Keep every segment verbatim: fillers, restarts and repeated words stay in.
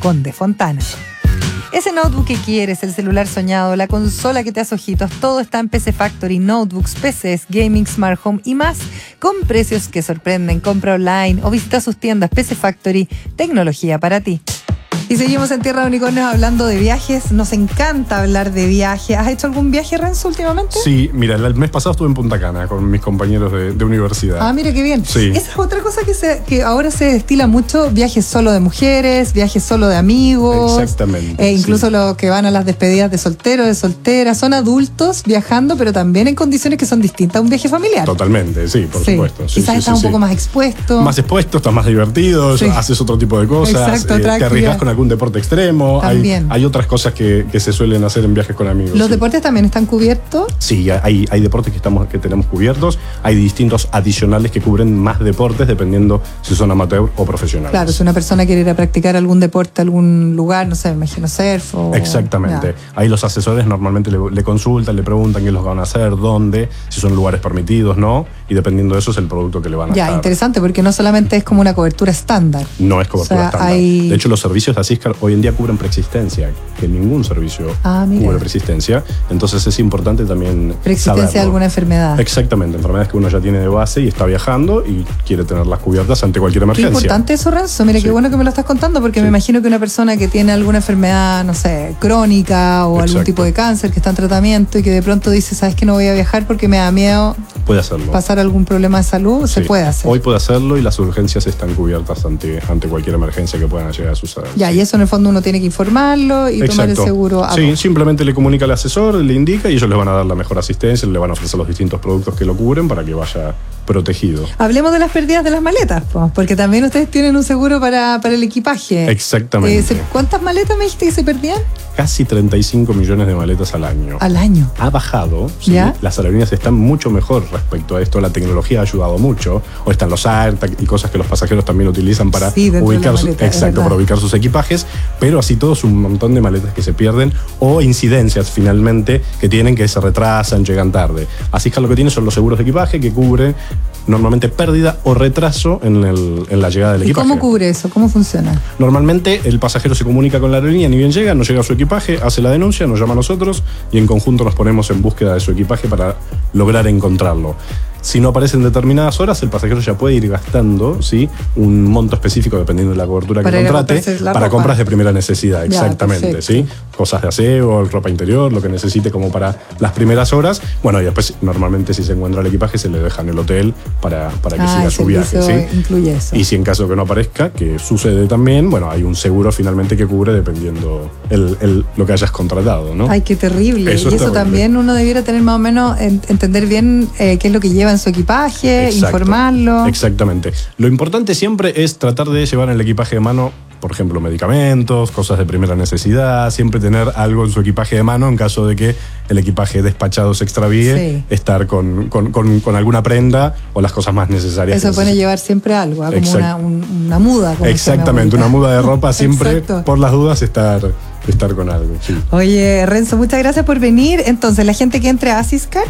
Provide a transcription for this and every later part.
con De Fontana. Ese notebook que quieres, el celular soñado, la consola que te hace ojitos, todo está en P C Factory, notebooks, P Cs, gaming, smart home y más, con precios que sorprenden. Compra online o visita sus tiendas. P C Factory, tecnología para ti. Y seguimos en Tierra de Unicornios hablando de viajes. Nos encanta hablar de viajes. ¿Has hecho algún viaje, Renzo, últimamente? Sí, mira, el mes pasado estuve en Punta Cana con mis compañeros de, de universidad. Ah, mira qué bien. Sí. Esa es otra cosa que, se, que ahora se destila mucho: viajes solo de mujeres, viajes solo de amigos. Exactamente. Eh, incluso sí. los que van a las despedidas de solteros, de solteras. Son adultos viajando, pero también en condiciones que son distintas a un viaje familiar. Totalmente, sí, por sí. supuesto. Sí, Quizás sí, estás sí, un poco sí. más expuesto. Más expuesto, estás más divertido, sí. haces otro tipo de cosas. Exacto, eh, te arriesgas actividad. con algún deporte extremo. También. Hay, hay otras cosas que, que se suelen hacer en viajes con amigos. ¿Los sí. deportes también están cubiertos? Sí, hay, hay deportes que, estamos, que tenemos cubiertos. Hay distintos adicionales que cubren más deportes dependiendo si son amateur o profesionales. Claro, si una persona quiere ir a practicar algún deporte, algún lugar, no sé, me imagino surf o... Exactamente. Ya. Ahí los asesores normalmente le, le consultan, le preguntan qué los van a hacer, dónde, si son lugares permitidos, ¿no? Y dependiendo de eso es el producto que le van a Ya, dar. interesante, porque no solamente es como una cobertura estándar. No es cobertura O sea, estándar. hay- De hecho, los servicios de Asiscar hoy en día cubren preexistencia, que ningún servicio Ah, mira. cubre preexistencia. Entonces es importante también Preexistencia saberlo. de alguna enfermedad. Exactamente, enfermedades que uno ya tiene de base y está viajando y quiere tenerlas cubiertas ante cualquier Qué emergencia. importante eso, Renzo. Mira, Sí. qué bueno que me lo estás contando, porque Sí. me imagino que una persona que tiene alguna enfermedad, no sé, crónica o algún Exacto. tipo de cáncer que está en tratamiento y que de pronto dice, ¿sabes que no voy a viajar porque me da miedo Puede hacerlo. pasar algún problema de salud? Se Sí. puede hacer. Hoy puede hacerlo y las urgencias están cubiertas ante, ante cualquier emergencia que puedan llegar a suceder. Ya, Sí. y eso en el fondo uno tiene que informarlo y tomar el Exacto. seguro. a Sí, vos. simplemente le comunica al asesor, le indica y ellos les van a dar la mejor asistencia, le van a ofrecer los distintos productos que lo cubren para que vaya protegido. Hablemos de las pérdidas de las maletas, po, porque también ustedes tienen un seguro para, para el equipaje. Exactamente. Eh, se- ¿Cuántas maletas me dijiste que se perdían? Casi treinta y cinco millones de maletas al año. Al año. Ha bajado, ¿sí? ¿Ya? Las aerolíneas están mucho mejor respecto a esto, la tecnología ha ayudado mucho, o están los AirTag y cosas que los pasajeros también utilizan para Sí, dentro de la ubicar, su- maleta, es exacto, verdad. para ubicar sus equipajes, pero así todos un montón de maletas que se pierden o incidencias finalmente que tienen que se retrasan, llegan tarde. Así que lo que tiene son los seguros de equipaje que cubren normalmente pérdida o retraso en, el, en la llegada del ¿Y equipaje. cómo cubre eso? ¿Cómo funciona? Normalmente el pasajero se comunica con la aerolínea, ni bien llega, no llega su equipaje, hace la denuncia, nos llama a nosotros y en conjunto nos ponemos en búsqueda de su equipaje para lograr encontrarlo. Si no aparece en determinadas horas, el pasajero ya puede ir gastando, ¿sí?, un monto específico dependiendo de la cobertura Para que ir a contrate comprarse la para ropa. compras de primera necesidad, Ya, exactamente, perfecto. ¿sí? Cosas de aseo, ropa interior, lo que necesite como para las primeras horas. Bueno, y después normalmente si se encuentra el equipaje se le deja en el hotel para, para que Ah, siga el su viaje, servicio ¿sí? incluye eso. Y si en caso que no aparezca, que sucede también, bueno, hay un seguro finalmente que cubre dependiendo el, el- lo que hayas contratado, ¿no? Ay, qué terrible. Eso y es eso terrible. también uno debiera tener más o menos, en- entender bien eh, qué es lo que lleva en su equipaje, Exacto. informarlo. Exactamente. Lo importante siempre es tratar de llevar en el equipaje de mano, por ejemplo, medicamentos, cosas de primera necesidad, siempre tener algo en su equipaje de mano en caso de que el equipaje despachado se extravíe, Sí. estar con, con- con- con alguna prenda o las cosas más necesarias. Eso que pone necesite. llevar siempre algo, ¿ah? como Exacto. una, un- una muda. como decía mi Exactamente, abuelita. una muda de ropa siempre, Exacto. por las dudas, estar, estar con algo. Sí. Oye, Renzo, muchas gracias por venir. Entonces, la gente que entre a asiscar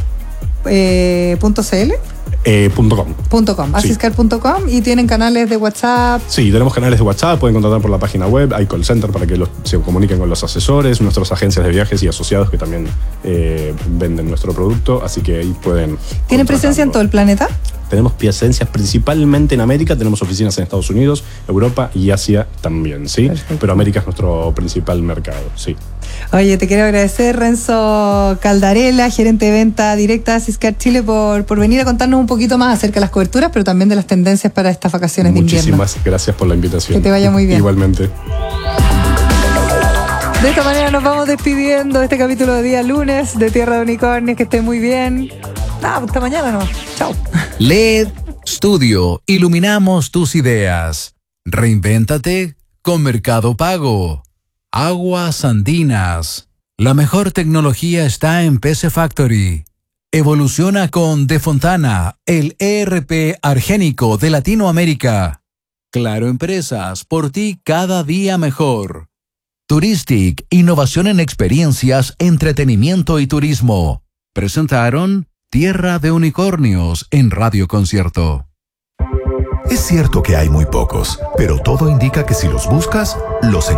punto c l Eh, punto com. punto com, Sí. asiscar punto com, y tienen canales de WhatsApp. Sí, tenemos canales de WhatsApp, pueden contratar por la página web, hay call center para que los- se comuniquen con los asesores, nuestras agencias de viajes y asociados que también eh, venden nuestro producto, así que ahí pueden. ¿Tienen presencia en todo el planeta? Tenemos presencias principalmente en América, tenemos oficinas en Estados Unidos, Europa y Asia también, ¿sí? Perfecto. Pero América es nuestro principal mercado, sí. Oye, te quiero agradecer, Renzo Caldarela, gerente de venta directa de Asiscar Chile, por, por venir a contarnos un poquito más acerca de las coberturas, pero también de las tendencias para estas vacaciones de invierno. Muchísimas gracias por la invitación. Que te vaya muy bien. Igualmente. De esta manera nos vamos despidiendo de este capítulo de día lunes de Tierra de Unicornios. Que estén muy bien. Nada, hasta mañana nomás. Chao. L E D Studio, iluminamos tus ideas. Reinvéntate con Mercado Pago. Aguas Andinas. La mejor tecnología está en P C Factory. Evoluciona con De Fontana, el E R P argénico de Latinoamérica. Claro Empresas, por ti cada día mejor. Touristic, innovación en experiencias, entretenimiento y turismo. Presentaron Tierra de Unicornios en Radio Concierto. Es cierto que hay muy pocos, pero todo indica que si los buscas, los encuentras.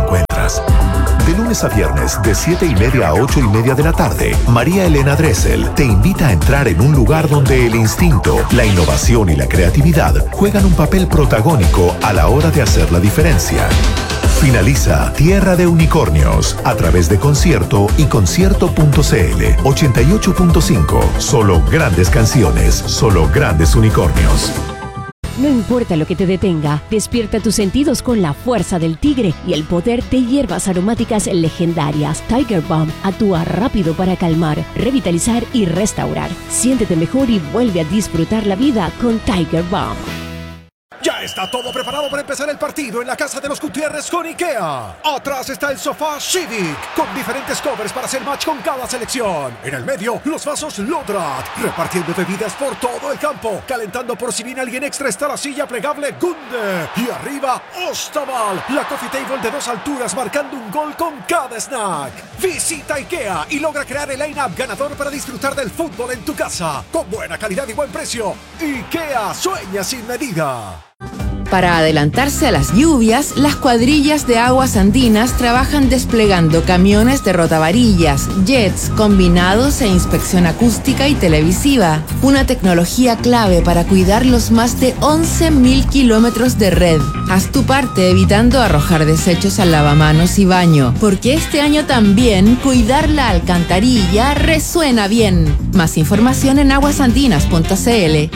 Andinas. De lunes a viernes, de siete y media a ocho y media de la tarde, María Elena Dressel te invita a entrar en un lugar donde el instinto, la innovación y la creatividad juegan un papel protagónico a la hora de hacer la diferencia. Finaliza Tierra de Unicornios a través de Concierto y concierto punto c l ochenta y ocho punto cinco. Solo grandes canciones, solo grandes unicornios. No importa lo que te detenga, despierta tus sentidos con la fuerza del tigre y el poder de hierbas aromáticas legendarias. Tiger Balm actúa rápido para calmar, revitalizar y restaurar. Siéntete mejor y vuelve a disfrutar la vida con Tiger Balm. Ya está todo preparado para empezar el partido en la casa de los Gutiérrez con IKEA. Atrás está el sofá Civic, con diferentes covers para hacer match con cada selección. En el medio, los vasos Lodrat, repartiendo bebidas por todo el campo. Calentando por si viene alguien extra está la silla plegable Gunde. Y arriba, Ostaval, la coffee table de dos alturas marcando un gol con cada snack. Visita IKEA y logra crear el line-up ganador para disfrutar del fútbol en tu casa. Con buena calidad y buen precio. IKEA sueña sin medida. Para adelantarse a las lluvias, las cuadrillas de aguas andinas trabajan desplegando camiones de rotavarillas, jets, combinados e inspección acústica y televisiva. Una tecnología clave para cuidar los más de once mil kilómetros de red. Haz tu parte evitando arrojar desechos al lavamanos y baño, porque este año también cuidar la alcantarilla resuena bien. Más información en aguasandinas punto c l.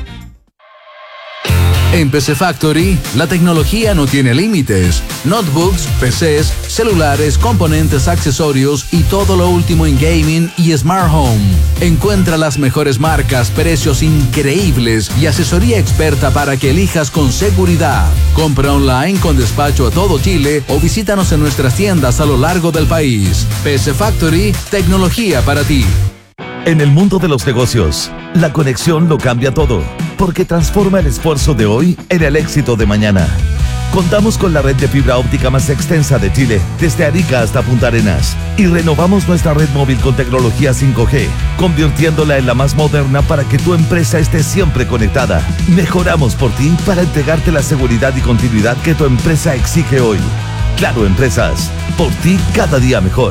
En P C Factory, la tecnología no tiene límites. Notebooks, P Cs, celulares, componentes, accesorios y todo lo último en gaming y smart home. Encuentra las mejores marcas, precios increíbles y asesoría experta para que elijas con seguridad. Compra online con despacho a todo Chile o visítanos en nuestras tiendas a lo largo del país. P C Factory, tecnología para ti. En el mundo de los negocios, la conexión lo cambia todo, porque transforma el esfuerzo de hoy en el éxito de mañana. Contamos con la red de fibra óptica más extensa de Chile, desde Arica hasta Punta Arenas, y renovamos nuestra red móvil con tecnología cinco G, convirtiéndola en la más moderna para que tu empresa esté siempre conectada. Mejoramos por ti para entregarte la seguridad y continuidad que tu empresa exige hoy. Claro Empresas, por ti cada día mejor.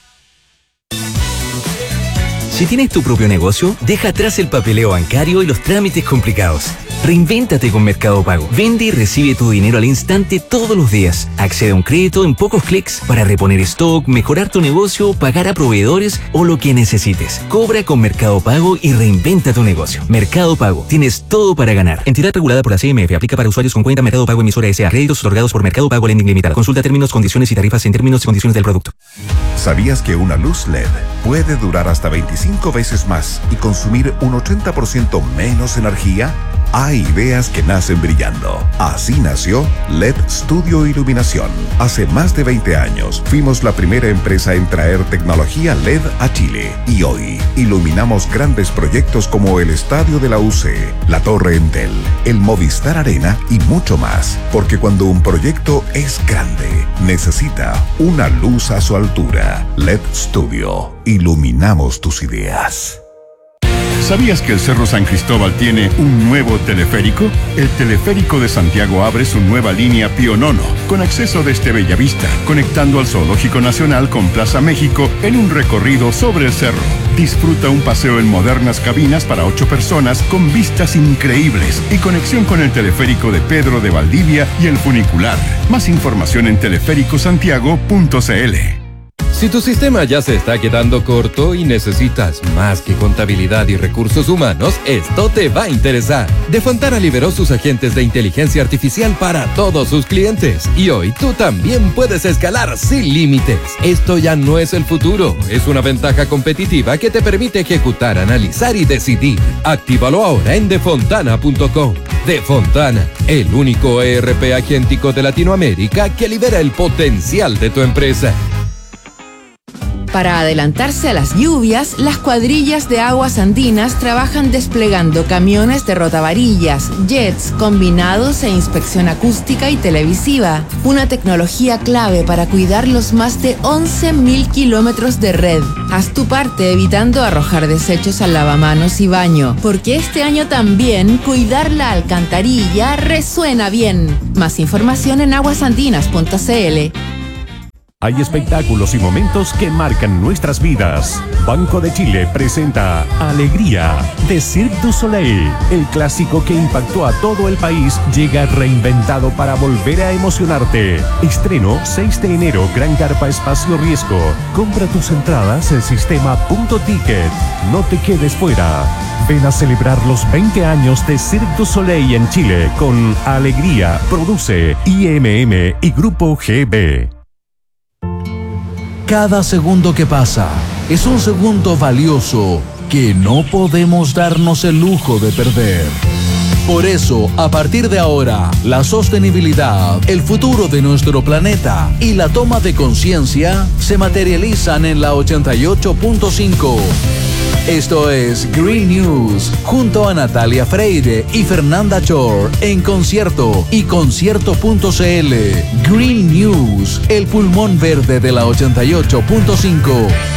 Si tienes tu propio negocio, deja atrás el papeleo bancario y los trámites complicados. Reinvéntate con Mercado Pago. Vende y recibe tu dinero al instante todos los días. Accede a un crédito en pocos clics para reponer stock, mejorar tu negocio, pagar a proveedores o lo que necesites. Cobra con Mercado Pago y reinventa tu negocio. Mercado Pago. Tienes todo para ganar. Entidad regulada por la C M F. Aplica para usuarios con cuenta Mercado Pago emisora S A. Créditos otorgados por Mercado Pago Lending Limitada. Consulta términos, condiciones y tarifas en términos y condiciones del producto. ¿Sabías que una luz L E D puede durar hasta veinticinco veces más y consumir un ochenta por ciento menos energía? Hay ideas que nacen brillando. Así nació L E D Studio Iluminación. Hace más de veinte años fuimos la primera empresa en traer tecnología L E D a Chile. Y hoy iluminamos grandes proyectos como el Estadio de la U C, la Torre Entel, el Movistar Arena y mucho más. Porque cuando un proyecto es grande, necesita una luz a su altura. L E D Studio. Iluminamos tus ideas. ¿Sabías que el Cerro San Cristóbal tiene un nuevo teleférico? El Teleférico de Santiago abre su nueva línea Pionono, con acceso desde Bellavista, conectando al Zoológico Nacional con Plaza México en un recorrido sobre el cerro. Disfruta un paseo en modernas cabinas para ocho personas con vistas increíbles y conexión con el teleférico de Pedro de Valdivia y el funicular. Más información en teleférico santiago punto c l. Si tu sistema ya se está quedando corto y necesitas más que contabilidad y recursos humanos, esto te va a interesar. Defontana liberó sus agentes de inteligencia artificial para todos sus clientes y hoy tú también puedes escalar sin límites. Esto ya no es el futuro, es una ventaja competitiva que te permite ejecutar, analizar y decidir. Actívalo ahora en defontana punto com. Defontana, el único E R P agéntico de Latinoamérica que libera el potencial de tu empresa. Para adelantarse a las lluvias, las cuadrillas de aguas andinas trabajan desplegando camiones de rotavarillas, jets, combinados e inspección acústica y televisiva. Una tecnología clave para cuidar los más de once mil kilómetros de red. Haz tu parte evitando arrojar desechos al lavamanos y baño, porque este año también cuidar la alcantarilla resuena bien. Más información en aguasandinas punto c l. Hay espectáculos y momentos que marcan nuestras vidas. Banco de Chile presenta Alegría de Cirque du Soleil. El clásico que impactó a todo el país llega reinventado para volver a emocionarte. Estreno seis de enero, Gran Carpa Espacio Riesgo. Compra tus entradas en sistema punto ticket. No te quedes fuera. Ven a celebrar los veinte años de Cirque du Soleil en Chile con Alegría. Produce I M M y Grupo G B. Cada segundo que pasa es un segundo valioso que no podemos darnos el lujo de perder. Por eso, a partir de ahora, la sostenibilidad, el futuro de nuestro planeta y la toma de conciencia se materializan en la ochenta y ocho punto cinco. Esto es Green News, junto a Natalia Freire y Fernanda Chor, en concierto y concierto punto c l. Green News, el pulmón verde de la ochenta y ocho punto cinco.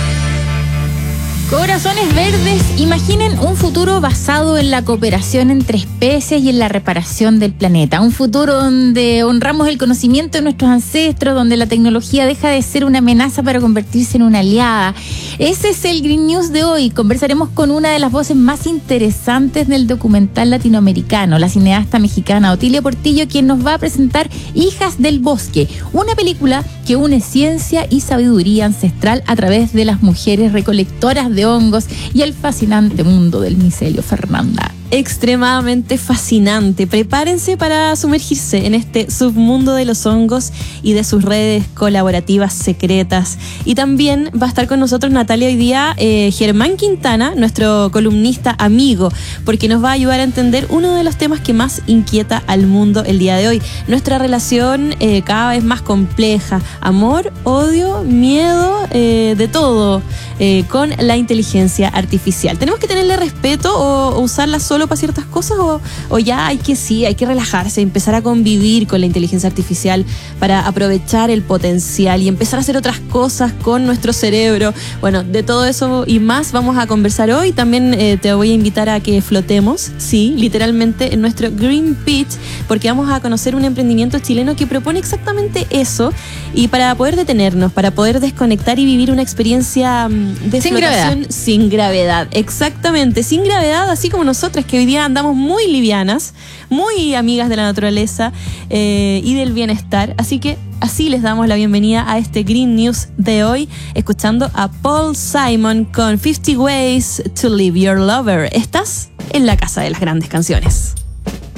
Corazones Verdes, imaginen un futuro basado en la cooperación entre especies y en la reparación del planeta. Un futuro donde honramos el conocimiento de nuestros ancestros, donde la tecnología deja de ser una amenaza para convertirse en una aliada. Ese es el Green News de hoy. Conversaremos con una de las voces más interesantes del documental latinoamericano, la cineasta mexicana Otilia Portillo, quien nos va a presentar Hijas del Bosque, una película que une ciencia y sabiduría ancestral a través de las mujeres recolectoras de hongos y el fascinante mundo del micelio. Fernanda. Extremadamente fascinante. Prepárense para sumergirse en este submundo de los hongos y de sus redes colaborativas secretas. Y también va a estar con nosotros Natalia hoy día, eh, Germán Quintana, nuestro columnista amigo, porque nos va a ayudar a entender uno de los temas que más inquieta al mundo el día de hoy. Nuestra relación eh, cada vez más compleja. Amor, odio, miedo, eh, de todo eh, con la inteligencia artificial. ¿Tenemos que tenerle respeto o, o usarla solo para ciertas cosas o, o ya hay que sí, hay que relajarse, empezar a convivir con la inteligencia artificial para aprovechar el potencial y empezar a hacer otras cosas con nuestro cerebro? Bueno, de todo eso y más vamos a conversar hoy. También eh, te voy a invitar a que flotemos, sí, literalmente en nuestro Green Pitch, porque vamos a conocer un emprendimiento chileno que propone exactamente eso, y para poder detenernos, para poder desconectar y vivir una experiencia de sin flotación gravedad. sin gravedad, exactamente, sin gravedad, así como nosotras que hoy día andamos muy livianas, muy amigas de la naturaleza eh, y del bienestar. Así que así les damos la bienvenida a este Green News de hoy, escuchando a Paul Simon con fifty Ways to Leave Your Lover. Estás en la casa de las grandes canciones.